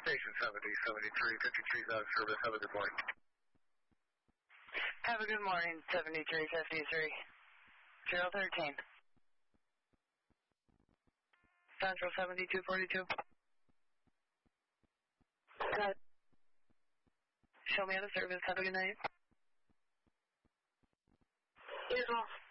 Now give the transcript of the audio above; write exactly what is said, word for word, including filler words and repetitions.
Station seventy seventy-three, fifty-three thousand service. Have a good morning. Have a good morning, seventy-three fifty-three. zero thirteen. Central seventy-two forty-two. Good. Show me how to service. Have a good night. You as well.